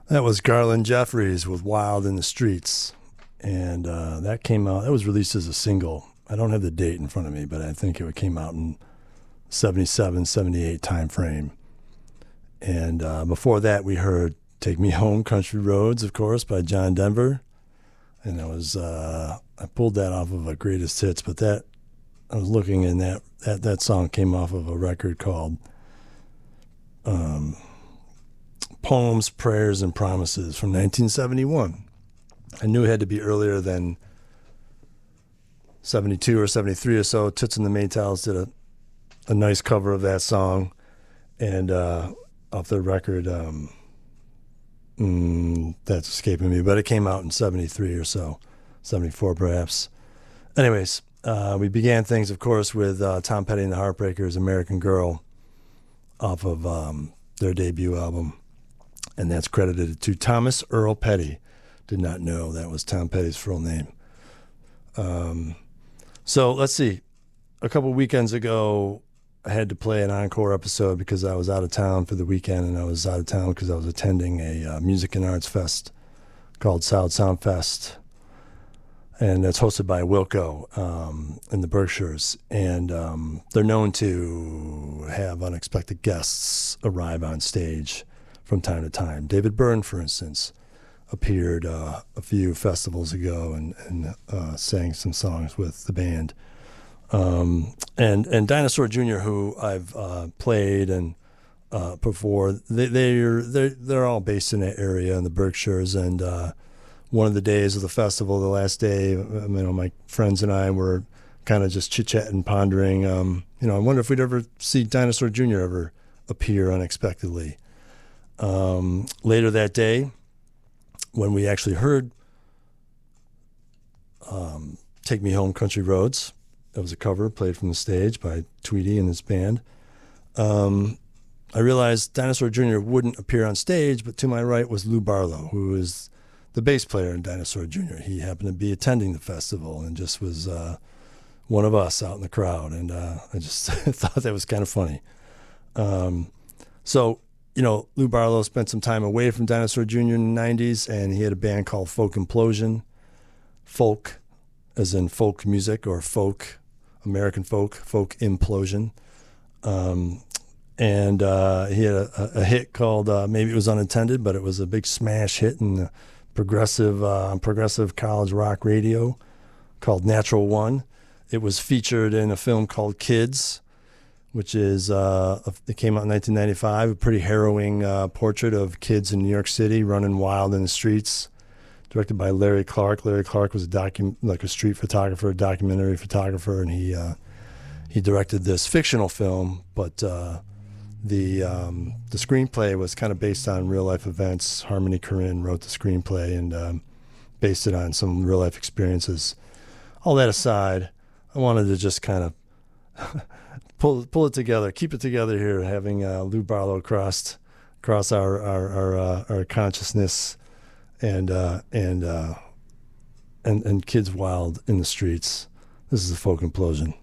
That was Garland Jeffries with Wild in the Streets. And that came out, that was released as a single. I don't have the date in front of me, but I think it came out in 77, 78 time frame. And before that, we heard Take Me Home, Country Roads, of course, by John Denver. And that was, I pulled that off of a greatest hits, but that, I was looking in that song came off of a record called Poems, Prayers, and Promises from 1971. I knew it had to be earlier than 72 or 73 or so. Toots and the Maytals did a nice cover of that song. And off the record, that's escaping me, but it came out in 73 or so, 74 perhaps. Anyways, we began things, of course, with Tom Petty and the Heartbreakers' American Girl off of their debut album. And that's credited to Thomas Earl Petty. Did not know that was Tom Petty's full name. So let's see. A couple weekends ago, I had to play an encore episode because I was out of town for the weekend, and I was out of town because I was attending a music and arts fest called South Sound Fest. And it's hosted by Wilco in the Berkshires. And they're known to have unexpected guests arrive on stage from time to time. David Byrne, for instance, appeared a few festivals ago and sang some songs with the band. And Dinosaur Jr., who I've played and before, they're all based in that area in the Berkshires. And one of the days of the festival, the last day, my friends and I were kind of just chit-chatting, pondering, I wonder if we'd ever see Dinosaur Jr. ever appear unexpectedly. Later that day, when we actually heard Take Me Home, Country Roads, that was a cover played from the stage by Tweedy and his band, I realized Dinosaur Jr. wouldn't appear on stage, but to my right was Lou Barlow, who is the bass player in Dinosaur Jr. He happened to be attending the festival and just was one of us out in the crowd, and I just thought that was kind of funny. So, Lou Barlow spent some time away from Dinosaur Jr. in the 90s, and he had a band called Folk Implosion. Folk, as in folk music, or folk, American folk implosion. And he had a hit called Maybe It Was Unintended, but it was a big smash hit in the progressive college rock radio called Natural One. It was featured in a film called Kids, which is, it came out in 1995, a pretty harrowing portrait of kids in New York City running wild in the streets, directed by Larry Clark. Larry Clark was a street photographer, a documentary photographer, and he directed this fictional film, but the screenplay was kind of based on real-life events. Harmony Korine wrote the screenplay and based it on some real-life experiences. All that aside, I wanted to just kind of pull it together, keep it together here, having Lou Barlow cross our consciousness, and kids wild in the streets. This is a Folk Implosion.